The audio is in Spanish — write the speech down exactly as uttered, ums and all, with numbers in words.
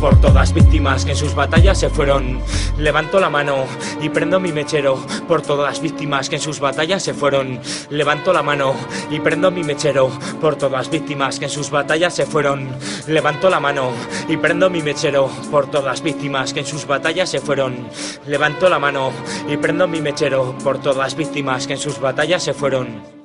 por todas víctimas que en sus batallas se fueron. Levanto la mano y prendo mi mechero por todas las víctimas que en sus batallas se fueron. Levanto la mano y prendo mi mechero por todas las víctimas que en sus batallas se fueron. Levanto la mano y prendo mi mechero por todas las víctimas que en sus batallas se fueron. Levanto la mano y prendo mi mechero por todas las víctimas que en sus batallas se fueron.